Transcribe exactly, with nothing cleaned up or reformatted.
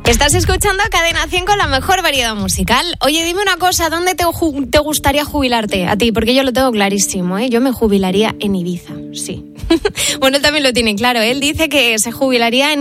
Estás escuchando Cadena cien con la mejor variedad musical. Oye, dime una cosa, ¿dónde te, ju- te gustaría jubilarte a ti? Porque yo lo tengo clarísimo, ¿eh? Yo me jubilaría en Ibiza, sí. Bueno, él también lo tiene claro. Él dice que se jubilaría en